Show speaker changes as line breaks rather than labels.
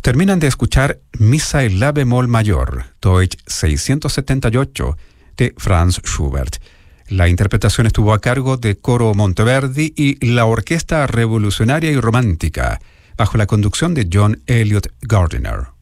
Terminan de escuchar Misa en la bemol mayor, Deutsch 678, de Franz Schubert. La interpretación estuvo a cargo de Coro Monteverdi y la Orquesta Revolucionaria y Romántica, bajo la conducción de John Elliott Gardiner.